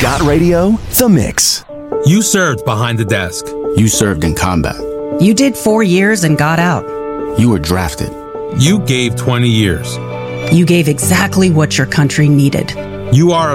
Got Radio, The Mix. You served behind the desk. You served in combat. You did 4 years and got out. You were drafted. You gave 20 years. You gave exactly what your country needed. You are